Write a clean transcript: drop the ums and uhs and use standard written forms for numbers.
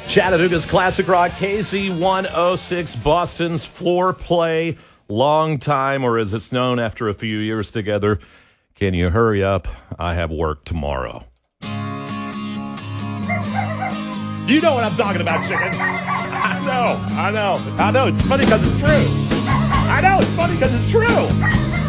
Chattanooga's Classic Rock, KZ106, Boston's foreplay, long time, or as it's known after a few years together. Can you hurry up? I have work tomorrow. You know what I'm talking about, chicken. I know. It's funny because it's true. I know, it's funny because it's true.